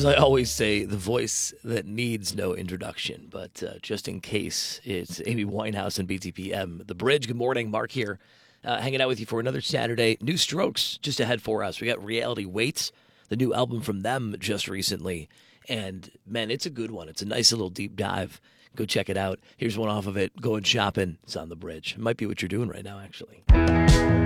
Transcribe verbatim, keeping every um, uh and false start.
As I always say, the voice that needs no introduction, but uh, just in case, it's Amy Winehouse and B T P M. The Bridge, good morning. Mark here, uh, hanging out with you for another Saturday. New Strokes just ahead for us. We got Reality Waits, the new album from them just recently. And, man, it's a good one. It's a nice little deep dive. Go check it out. Here's one off of it. Going shopping. It's on The Bridge. It might be what you're doing right now, actually.